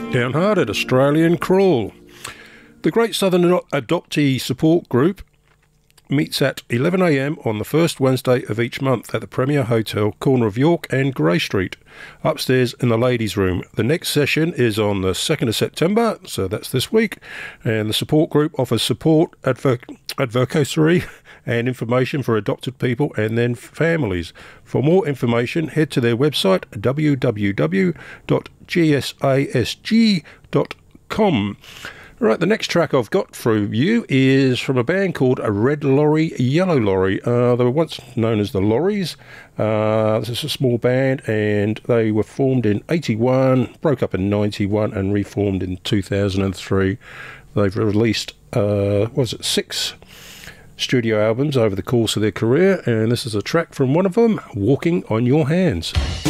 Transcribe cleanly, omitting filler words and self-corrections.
Downhearted Australian Crawl. The Great Southern Adoptee Support Group meets at 11 a.m. on the first Wednesday of each month at the Premier Hotel, corner of York and Grey Street, upstairs in the ladies' room. The next session is on the 2nd of September, so that's this week, and the support group offers support, advocacy and information for adopted people and their families. For more information, head to their website, www.gsasg.com. Right, the next track I've got for you is from a band called Red Lorry, Yellow Lorry. They were once known as the Lorries. This is a small band, and they were formed in 81, broke up in 91, and reformed in 2003. They've released, 6 studio albums over the course of their career, and this is a track from one of them, Walking on Your Hands.